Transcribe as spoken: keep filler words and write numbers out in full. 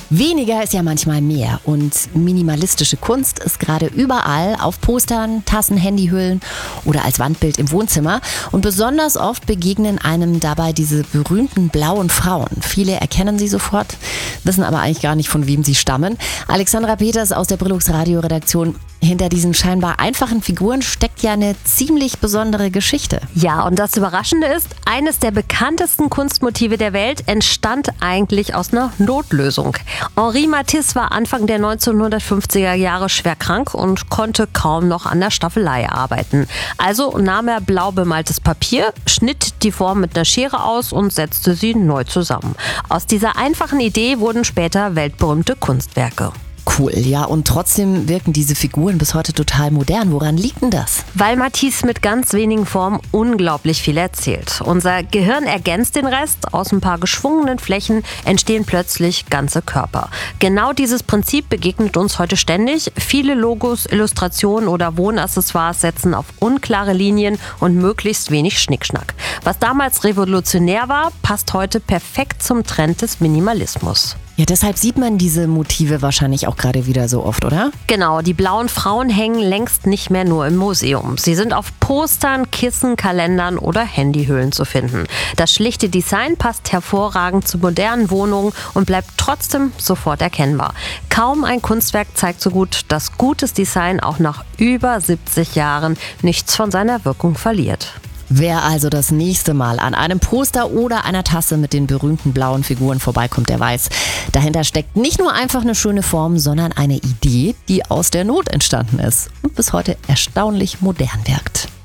Weniger ist ja manchmal mehr und minimalistische Kunst ist gerade überall auf Postern, Tassen, Handyhüllen oder als Wandbild im Wohnzimmer. Und besonders oft begegnen einem dabei diese berühmten blauen Frauen. Viele erkennen sie sofort, wissen aber eigentlich gar nicht, von wem sie stammen. Alexandra Peters aus der Brillux Radio-Redaktion. Hinter diesen scheinbar einfachen Figuren steckt ja eine ziemlich besondere Geschichte. Ja, und das Überraschende ist, eines der bekanntesten Kunstmotive der Welt entstand eigentlich aus einer Notlösung. Henri Matisse war Anfang der neunzehnhundertfünfziger Jahre schwer krank und konnte kaum noch an der Staffelei arbeiten. Also nahm er blau bemaltes Papier, schnitt die Form mit einer Schere aus und setzte sie neu zusammen. Aus dieser einfachen Idee wurden später weltberühmte Kunstwerke. Cool, ja, und trotzdem wirken diese Figuren bis heute total modern. Woran liegt denn das? Weil Matisse mit ganz wenigen Formen unglaublich viel erzählt. Unser Gehirn ergänzt den Rest. Aus ein paar geschwungenen Flächen entstehen plötzlich ganze Körper. Genau dieses Prinzip begegnet uns heute ständig. Viele Logos, Illustrationen oder Wohnaccessoires setzen auf unklare Linien und möglichst wenig Schnickschnack. Was damals revolutionär war, passt heute perfekt zum Trend des Minimalismus. Ja, deshalb sieht man diese Motive wahrscheinlich auch gerade wieder so oft, oder? Genau, die blauen Frauen hängen längst nicht mehr nur im Museum. Sie sind auf Postern, Kissen, Kalendern oder Handyhüllen zu finden. Das schlichte Design passt hervorragend zu modernen Wohnungen und bleibt trotzdem sofort erkennbar. Kaum ein Kunstwerk zeigt so gut, dass gutes Design auch nach über siebzig Jahren nichts von seiner Wirkung verliert. Wer also das nächste Mal an einem Poster oder einer Tasse mit den berühmten blauen Figuren vorbeikommt, der weiß, dahinter steckt nicht nur einfach eine schöne Form, sondern eine Idee, die aus der Not entstanden ist und bis heute erstaunlich modern wirkt.